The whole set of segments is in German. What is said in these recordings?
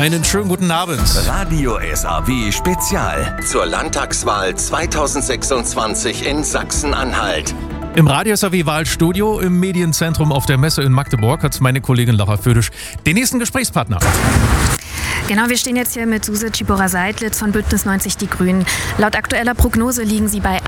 Einen schönen guten Abend. Radio SAW Spezial zur Landtagswahl 2026 in Sachsen-Anhalt. Im Radio SAW-Wahlstudio im Medienzentrum auf der Messe in Magdeburg hat meine Kollegin Laura Födisch den nächsten Gesprächspartner. Genau, wir stehen jetzt hier mit Suse Cibora-Seidlitz von Bündnis 90 Die Grünen. Laut aktueller Prognose liegen Sie bei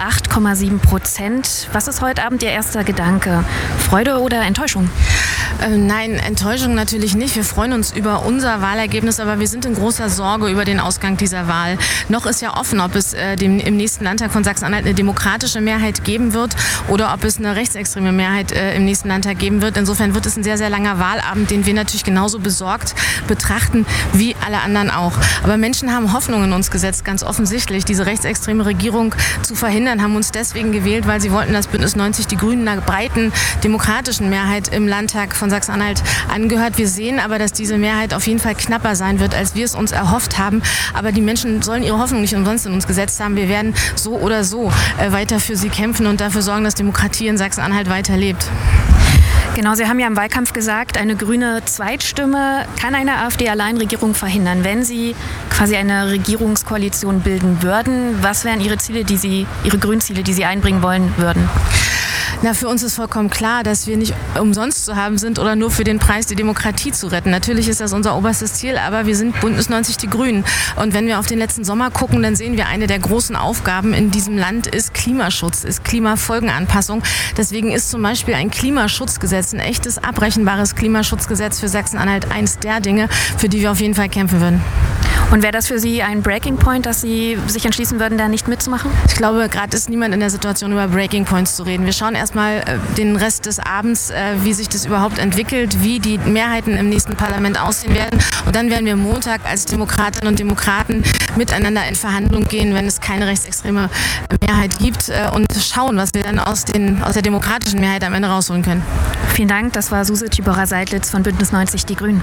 8,7%. Was ist heute Abend Ihr erster Gedanke? Freude oder Enttäuschung? Nein, Enttäuschung natürlich nicht. Wir freuen uns über unser Wahlergebnis, aber wir sind in großer Sorge über den Ausgang dieser Wahl. Noch ist ja offen, ob es im nächsten Landtag von Sachsen-Anhalt eine demokratische Mehrheit geben wird oder ob es eine rechtsextreme Mehrheit im nächsten Landtag geben wird. Insofern wird es ein sehr, sehr langer Wahlabend, den wir natürlich genauso besorgt betrachten wie alle anderen auch. Aber Menschen haben Hoffnung in uns gesetzt, ganz offensichtlich. Diese rechtsextreme Regierung zu verhindern, haben uns deswegen gewählt, weil sie wollten, dass Bündnis 90 Die Grünen einer breiten demokratischen Mehrheit im Landtag von Sachsen-Anhalt angehört. Wir sehen aber, dass diese Mehrheit auf jeden Fall knapper sein wird, als wir es uns erhofft haben. Aber die Menschen sollen ihre Hoffnung nicht umsonst in uns gesetzt haben. Wir werden so oder so weiter für sie kämpfen und dafür sorgen, dass Demokratie in Sachsen-Anhalt weiterlebt. Genau, Sie haben ja im Wahlkampf gesagt, eine grüne Zweitstimme kann eine AfD-Alleinregierung verhindern. Wenn Sie quasi eine Regierungskoalition bilden würden, was wären Ihre Ziele, Ihre Grünziele, die Sie einbringen wollen würden? Na, für uns ist vollkommen klar, dass wir nicht umsonst zu haben sind oder nur für den Preis die Demokratie zu retten. Natürlich ist das unser oberstes Ziel, aber wir sind Bündnis 90 Die Grünen. Und wenn wir auf den letzten Sommer gucken, dann sehen wir, eine der großen Aufgaben in diesem Land ist Klimaschutz, ist Klimafolgenanpassung. Deswegen ist zum Beispiel ein Klimaschutzgesetz, ein echtes, abrechenbares Klimaschutzgesetz für Sachsen-Anhalt eins der Dinge, für die wir auf jeden Fall kämpfen würden. Und wäre das für Sie ein Breaking Point, dass Sie sich entschließen würden, da nicht mitzumachen? Ich glaube, gerade ist niemand in der Situation, über Breaking Points zu reden. Wir schauen erstmal den Rest des Abends, wie sich das überhaupt entwickelt, wie die Mehrheiten im nächsten Parlament aussehen werden. Und dann werden wir Montag als Demokratinnen und Demokraten miteinander in Verhandlung gehen, wenn es keine rechtsextreme Mehrheit gibt, und schauen, was wir dann aus der demokratischen Mehrheit am Ende rausholen können. Vielen Dank, das war Suse Cibora-Seidlitz von Bündnis 90 Die Grünen.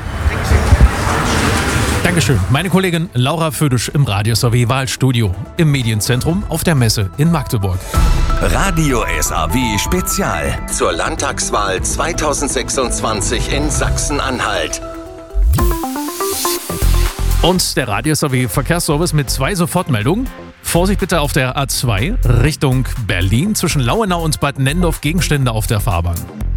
Dankeschön. Meine Kollegin Laura Födisch im Radio SAW-Wahlstudio im Medienzentrum auf der Messe in Magdeburg. Radio SAW Spezial zur Landtagswahl 2026 in Sachsen-Anhalt. Und der Radio SAW-Verkehrsservice mit 2 Sofortmeldungen. Vorsicht bitte auf der A2 Richtung Berlin zwischen Lauenau und Bad Nendorf, Gegenstände auf der Fahrbahn.